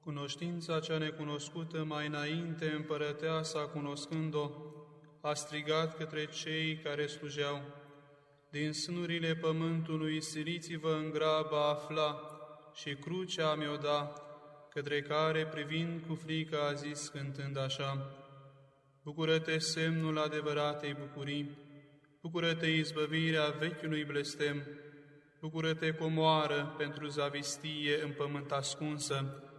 Cunoștința cea necunoscută mai înainte, împărăteasa, cunoscând-o, a strigat către cei care slujeau: din sânurile pământului siliți-vă în grabă a afla, și crucea mi-o da, către care, privind cu frică, a zis cântând așa: bucură-te, semnul adevăratei bucurii, bucură-te, izbăvirea vechiului blestem, bucură-te, comoară pentru zavistie în pământ ascunsă,